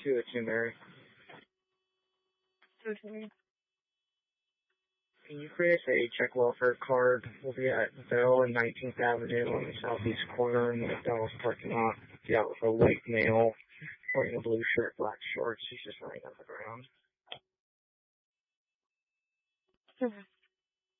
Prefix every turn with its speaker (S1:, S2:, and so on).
S1: to it, Mary.
S2: Okay.
S1: Can you create a check welfare card? We'll be at Bell and 19th Avenue on the southeast corner in the McDonald's parking lot. Yeah, with a white male wearing a blue shirt, black shorts. He's just laying on the ground.
S2: Okay.